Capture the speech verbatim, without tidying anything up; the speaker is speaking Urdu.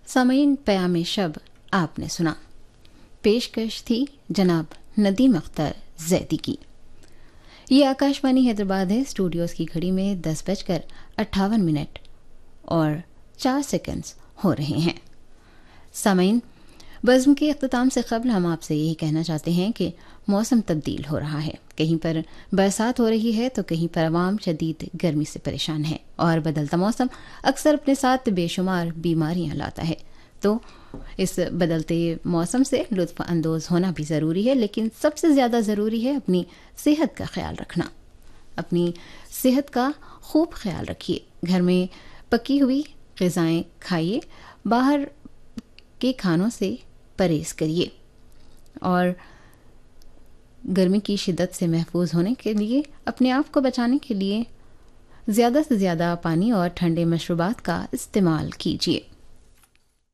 سامعین، پیام شب آپ نے سنا، پیشکش تھی جناب ندیم اختر زیدی کی۔ یہ آکاشوانی حیدرآباد ہے، اسٹوڈیوز کی گھڑی میں دس بج کر اٹھاون منٹ اور چار سیکنڈز ہو رہے ہیں۔ سامعین، بزم کے اختتام سے قبل ہم آپ سے یہی کہنا چاہتے ہیں کہ موسم تبدیل ہو رہا ہے، کہیں پر برسات ہو رہی ہے تو کہیں پر عوام شدید گرمی سے پریشان ہے، اور بدلتا موسم اکثر اپنے ساتھ بے شمار بیماریاں لاتا ہے۔ تو اس بدلتے موسم سے لطف اندوز ہونا بھی ضروری ہے، لیکن سب سے زیادہ ضروری ہے اپنی صحت کا خیال رکھنا۔ اپنی صحت کا خوب خیال رکھیے، گھر میں پکی ہوئی غذائیں کھائیے، باہر کے کھانوں سے پرہیز کریے، اور گرمی کی شدت سے محفوظ ہونے کے لیے، اپنے آپ کو بچانے کے لیے زیادہ سے زیادہ پانی اور ٹھنڈے مشروبات کا استعمال کیجیے۔